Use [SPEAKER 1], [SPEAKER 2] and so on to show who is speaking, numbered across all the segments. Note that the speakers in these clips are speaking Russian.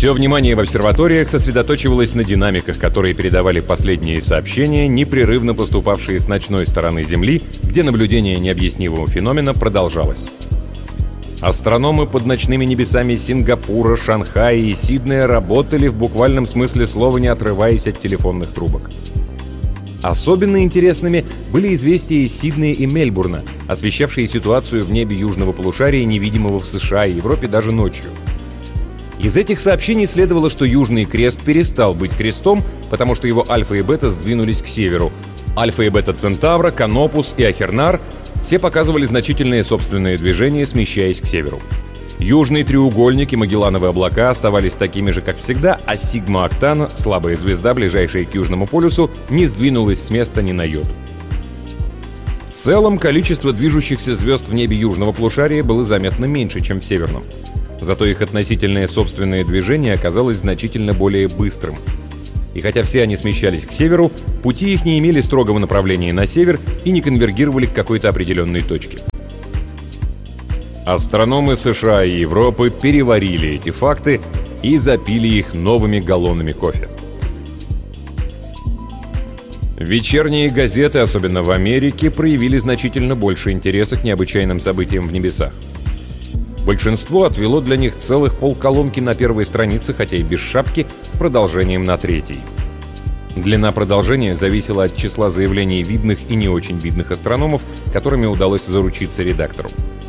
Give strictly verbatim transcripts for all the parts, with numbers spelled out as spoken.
[SPEAKER 1] Все внимание в обсерваториях сосредоточивалось на динамиках, которые передавали последние сообщения, непрерывно поступавшие с ночной стороны Земли, где наблюдение необъяснимого феномена продолжалось. Астрономы под ночными небесами Сингапура, Шанхая и Сиднея работали в буквальном смысле слова, не отрываясь от телефонных трубок. Особенно интересными были известия из Сиднея и Мельбурна, освещавшие ситуацию в небе южного полушария, невидимого в США и Европе даже ночью. Из этих сообщений следовало, что Южный Крест перестал быть крестом, потому что его Альфа и Бета сдвинулись к северу. Альфа и Бета Центавра, Канопус и Ахернар все показывали значительные собственные движения, смещаясь к северу. Южный треугольник и Магеллановые облака оставались такими же, как всегда, а Сигма Октана, слабая звезда, ближайшая к Южному полюсу, не сдвинулась с места ни на йоту. В целом, количество движущихся звезд в небе южного полушария было заметно меньше, чем в северном. Зато их относительное собственное движение оказалось значительно более быстрым. И хотя все они смещались к северу, пути их не имели строгого направления на север и не конвергировали к какой-то определенной точке. Астрономы США и Европы переварили эти факты и запили их новыми галлонами кофе. Вечерние газеты, особенно в Америке, проявили значительно больше интереса к необычайным событиям в небесах. Большинство отвело для них целых полколонки на первой странице, хотя и без шапки, с продолжением на третьей. Длина продолжения зависела от числа заявлений видных и не очень видных астрономов, которыми удалось заручиться редактору.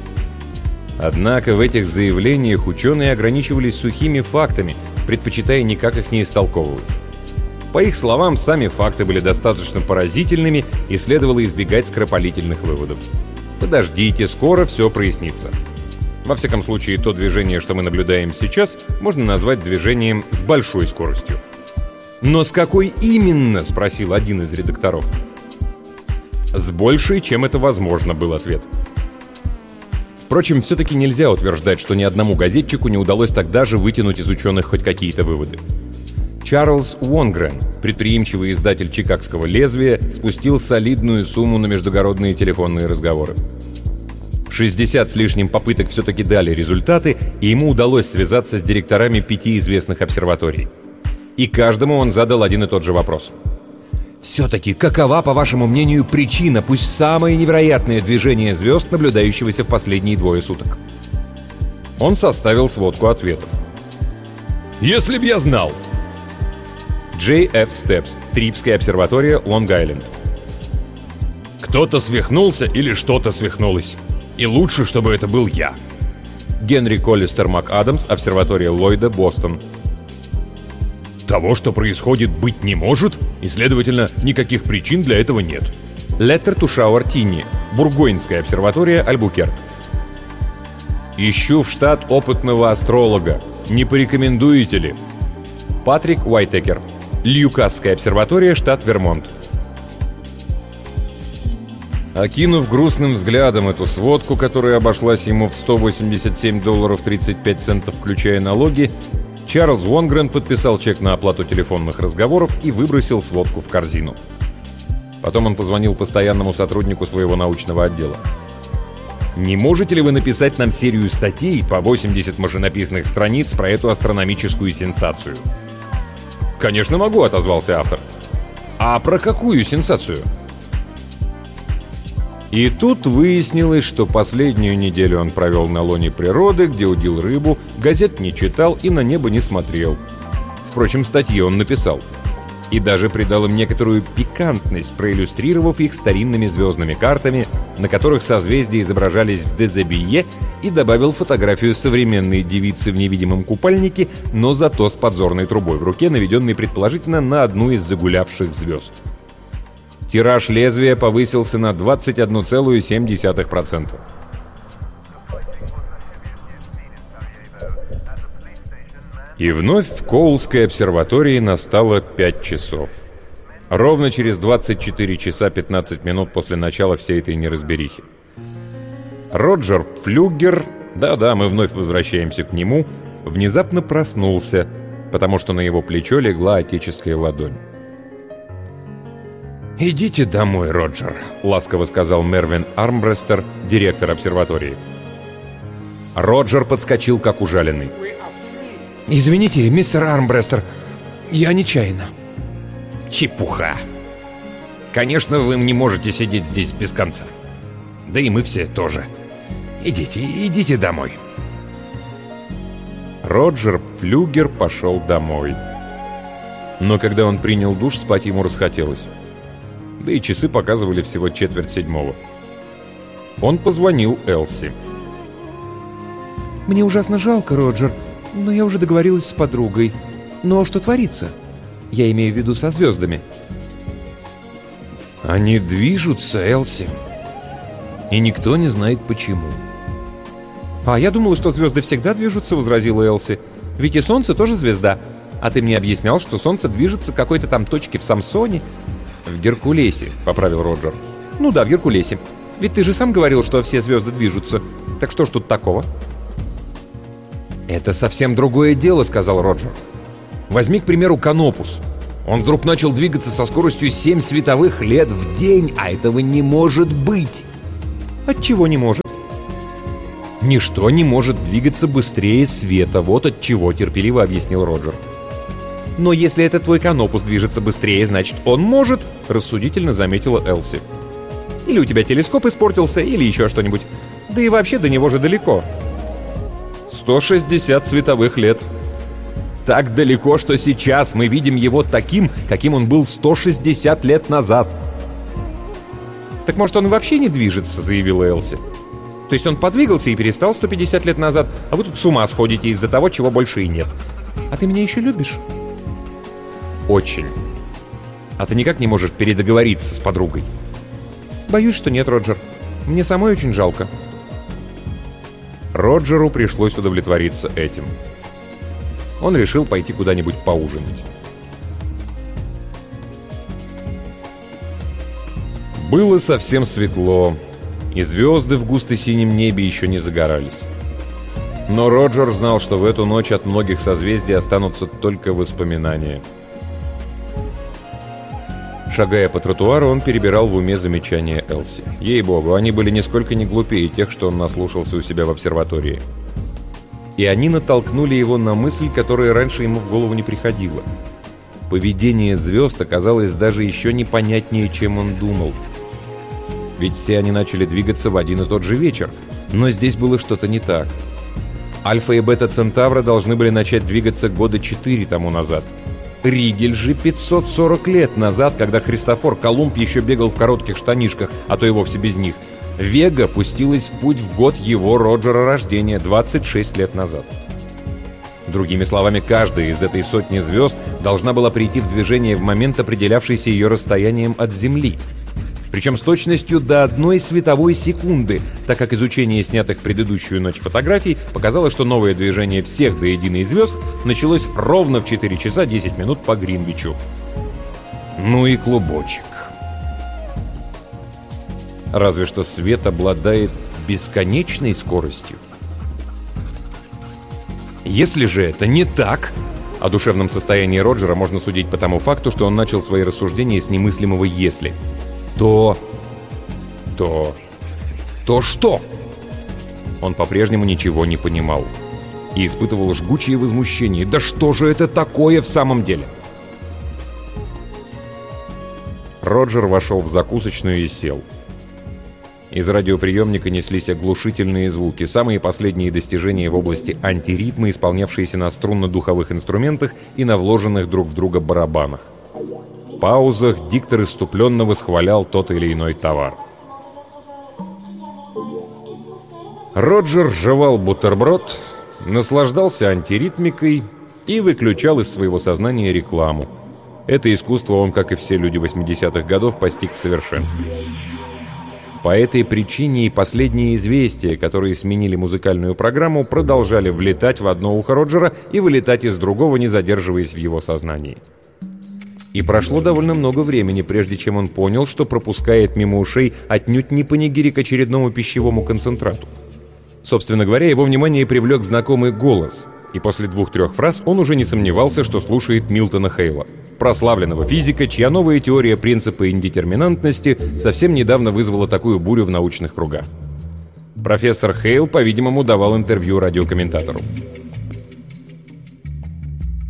[SPEAKER 1] Однако в этих заявлениях ученые ограничивались сухими фактами, предпочитая никак их не истолковывать. По их словам, сами факты были достаточно поразительными и следовало избегать скоропалительных выводов. Подождите, скоро все прояснится. Во всяком случае, то движение, что мы наблюдаем сейчас, можно назвать движением с большой скоростью. «Но с какой именно?» — спросил один из редакторов. «С большей, чем это возможно», — был ответ. Впрочем, все-таки нельзя утверждать, что ни одному газетчику не удалось тогда же вытянуть из ученых хоть какие-то выводы. Чарльз Уонгрен, предприимчивый издатель «Чикагского лезвия», спустил солидную сумму на междугородные телефонные разговоры. шестьдесят с лишним попыток все-таки дали результаты, и ему удалось связаться с директорами пяти известных обсерваторий. И каждому он задал один и тот же вопрос. «Все-таки какова, по вашему мнению, причина, пусть самое невероятное движение звезд, наблюдающегося в последние двое суток?» Он составил сводку ответов. «Если б я знал!» Джей Эф Степс, Трипская обсерватория, Лонг-Айленд. «Кто-то свихнулся или что-то свихнулось. И лучше, чтобы это был я». Генри Коллистер МакАдамс, обсерватория Ллойда, Бостон. «Того, что происходит, быть не может, и, следовательно, никаких причин для этого нет». Леттер ту Шауэр Тинни, Бургойнская обсерватория, Альбукерк. «Ищу в штат опытного астролога. Не порекомендуете ли?» Патрик Уайтекер, Льюкасская обсерватория, штат Вермонт. Окинув грустным взглядом эту сводку, которая обошлась ему в сто восемьдесят семь долларов тридцать пять центов, включая налоги, Чарльз Уонгрен подписал чек на оплату телефонных разговоров и выбросил сводку в корзину. Потом он позвонил постоянному сотруднику своего научного отдела. «Не можете ли вы написать нам серию статей по восемьдесят машинописных страниц про эту астрономическую сенсацию?» «Конечно могу», — отозвался автор. «А про какую сенсацию?» И тут выяснилось, что последнюю неделю он провел на лоне природы, где удил рыбу, газет не читал и на небо не смотрел. Впрочем, статьи он написал. И даже придал им некоторую пикантность, проиллюстрировав их старинными звездными картами, на которых созвездия изображались в дезобие, и добавил фотографию современной девицы в невидимом купальнике, но зато с подзорной трубой в руке, наведенной предположительно на одну из загулявших звезд. Тираж лезвия повысился на двадцать одна целая семь десятых процента. И вновь в Коулской обсерватории настало пять часов. Ровно через двадцать четыре часа пятнадцать минут после начала всей этой неразберихи. Роджер Флюгер, да-да, мы вновь возвращаемся к нему, внезапно проснулся, потому что на его плечо легла отеческая ладонь. «Идите домой, Роджер», — ласково сказал Мервин Армбрестер, директор обсерватории. Роджер подскочил, как ужаленный.
[SPEAKER 2] «Извините, мистер Армбрестер, я нечаянно».
[SPEAKER 1] Чепуха. Конечно, вы не можете сидеть здесь без конца. Да и мы все тоже. Идите, идите домой. Роджер Флюгер пошел домой. Но когда он принял душ, спать ему расхотелось. Да и часы показывали всего четверть седьмого. Он позвонил Элси.
[SPEAKER 2] «Мне ужасно жалко, Роджер, но я уже договорилась с подругой. Но что творится? Я имею в виду со звездами».
[SPEAKER 1] «Они движутся, Элси. И никто не знает почему».
[SPEAKER 2] «А я думала, что звезды всегда движутся», — возразила Элси. «Ведь и Солнце тоже звезда. А ты мне объяснял, что Солнце движется к какой-то там точке в Самсоне».
[SPEAKER 1] «В Геркулесе», — поправил Роджер.
[SPEAKER 2] «Ну да, в Геркулесе. Ведь ты же сам говорил, что все звезды движутся. Так что ж тут такого?»
[SPEAKER 1] «Это совсем другое дело», — сказал Роджер. «Возьми, к примеру, Канопус. Он вдруг начал двигаться со скоростью семь световых лет в день, а этого не может быть».
[SPEAKER 2] «Отчего не может?»
[SPEAKER 1] «Ничто не может двигаться быстрее света, вот от чего», — терпеливо объяснил Роджер.
[SPEAKER 2] «Но если этот твой Канопус движется быстрее, значит, он может», — рассудительно заметила Элси. «Или у тебя телескоп испортился, или еще что-нибудь. Да и вообще до него же далеко».
[SPEAKER 1] сто шестьдесят световых лет. Так далеко, что сейчас мы видим его таким, каким он был сто шестьдесят лет назад».
[SPEAKER 2] «Так может, он вообще не движется», — заявила Элси. «То есть он подвигался и перестал сто пятьдесят лет назад, а вы тут с ума сходите из-за того, чего больше и нет. А ты меня еще любишь?»
[SPEAKER 1] «Очень. А ты никак не можешь передоговориться с подругой?»
[SPEAKER 2] «Боюсь, что нет, Роджер. Мне самой очень жалко».
[SPEAKER 1] Роджеру пришлось удовлетвориться этим. Он решил пойти куда-нибудь поужинать. Было совсем светло, и звезды в густо-синем небе еще не загорались. Но Роджер знал, что в эту ночь от многих созвездий останутся только воспоминания. Шагая по тротуару, он перебирал в уме замечания Элси. Ей-богу, они были нисколько не глупее тех, что он наслушался у себя в обсерватории. И они натолкнули его на мысль, которая раньше ему в голову не приходила. Поведение звезд оказалось даже еще непонятнее, чем он думал. Ведь все они начали двигаться в один и тот же вечер. Но здесь было что-то не так. Альфа и Бета Центавра должны были начать двигаться года четыре тому назад. Ригель же пятьсот сорок лет назад, когда Христофор Колумб еще бегал в коротких штанишках, а то и вовсе без них. Вега пустилась в путь в год его, Роджера, рождения, двадцать шесть лет назад. Другими словами, каждая из этой сотни звезд должна была прийти в движение в момент, определявшийся ее расстоянием от Земли. Причем с точностью до одной световой секунды, так как изучение снятых предыдущую ночь фотографий показало, что новое движение всех до единой звезд началось ровно в четыре часа десять минут по Гринвичу. Ну и клубочек. Разве что свет обладает бесконечной скоростью. Если же это не так, о душевном состоянии Роджера можно судить по тому факту, что он начал свои рассуждения с немыслимого «если», то... то... то что? Он по-прежнему ничего не понимал и испытывал жгучее возмущение. Да что же это такое в самом деле? Роджер вошел в закусочную и сел. Из радиоприемника неслись оглушительные звуки, самые последние достижения в области антиритма, исполнявшиеся на струнно-духовых инструментах и на вложенных друг в друга барабанах. В паузах диктор исступленно восхвалял тот или иной товар. Роджер жевал бутерброд, наслаждался антиритмикой и выключал из своего сознания рекламу. Это искусство он, как и все люди восьмидесятых годов, постиг в совершенстве. По этой причине и последние известия, которые сменили музыкальную программу, продолжали влетать в одно ухо Роджера и вылетать из другого, не задерживаясь в его сознании. И прошло довольно много времени, прежде чем он понял, что пропускает мимо ушей отнюдь не панигирик очередному пищевому концентрату. Собственно говоря, его внимание привлек знакомый голос, и после двух-трех фраз он уже не сомневался, что слушает Милтона Хейла, прославленного физика, чья новая теория принципа индетерминантности совсем недавно вызвала такую бурю в научных кругах. Профессор Хейл, по-видимому, давал интервью радиокомментатору.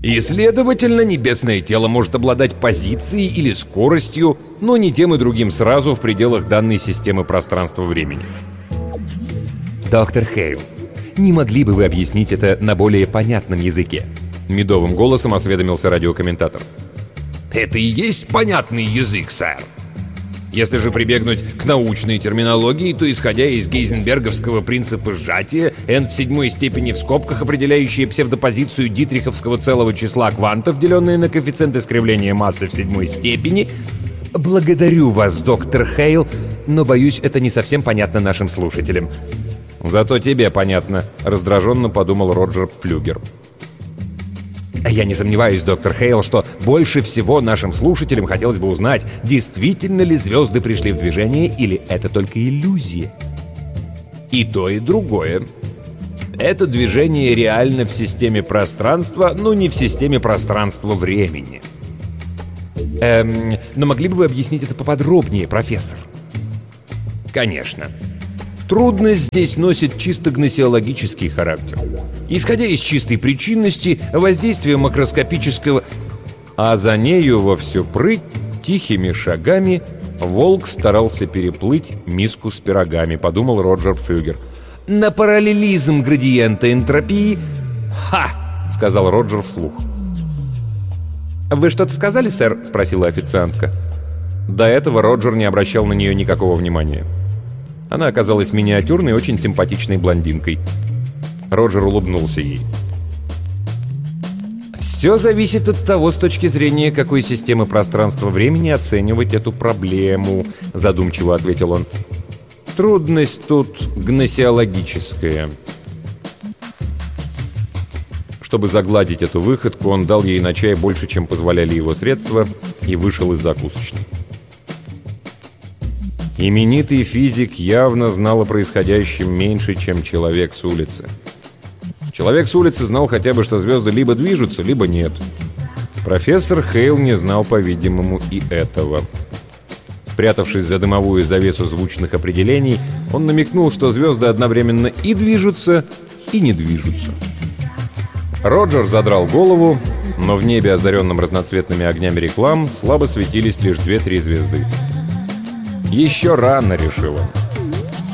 [SPEAKER 1] И, следовательно, небесное тело может обладать позицией или скоростью, но не тем и другим сразу в пределах данной системы пространства-времени.
[SPEAKER 2] «Доктор Хейл, не могли бы вы объяснить это на более понятном языке?» Медовым голосом осведомился радиокомментатор.
[SPEAKER 1] «Это и есть понятный язык, сэр. Если же прибегнуть к научной терминологии, то, исходя из гейзенберговского принципа сжатия, n в седьмой степени в скобках, определяющие псевдопозицию дитриховского целого числа квантов, деленные на коэффициент искривления массы в седьмой степени...»
[SPEAKER 2] «Благодарю вас, доктор Хейл, но, боюсь, это не совсем понятно нашим слушателям».
[SPEAKER 1] «Зато тебе понятно», — раздраженно подумал Роджер Флюгер.
[SPEAKER 2] «Я не сомневаюсь, доктор Хейл, что больше всего нашим слушателям хотелось бы узнать, действительно ли звезды пришли в движение или это только иллюзия».
[SPEAKER 1] «И то, и другое. Это движение реально в системе пространства, но не в системе пространства-времени».
[SPEAKER 2] Эм, но могли бы вы объяснить это поподробнее, профессор?
[SPEAKER 1] «Конечно. Трудность здесь носит чисто гносеологический характер. Исходя из чистой причинности, воздействие макроскопического... А за нею во всю прыть, тихими шагами, волк старался переплыть миску с пирогами, подумал Роджер Флюгер.
[SPEAKER 2] «На параллелизм градиента энтропии...»
[SPEAKER 1] «Ха!» — сказал Роджер вслух.
[SPEAKER 2] «Вы что-то сказали, сэр?» — спросила официантка. До этого Роджер не обращал на нее никакого внимания. Она оказалась миниатюрной, очень симпатичной блондинкой. Роджер улыбнулся ей. «Все зависит от того, с точки зрения какой системы пространства-времени оценивать эту проблему», — задумчиво ответил он. «Трудность тут гносеологическая». Чтобы загладить эту выходку, он дал ей на чай больше, чем позволяли его средства, и вышел из закусочной. Именитый физик явно знал о происходящем меньше, чем человек с улицы. Человек с улицы знал хотя бы, что звезды либо движутся, либо нет. Профессор Хейл не знал, по-видимому, и этого. Спрятавшись за дымовую завесу звучных определений, он намекнул, что звезды одновременно и движутся, и не движутся. Роджер задрал голову, но в небе, озаренном разноцветными огнями реклам, слабо светились лишь две-три звезды. «Еще рано», — решил он.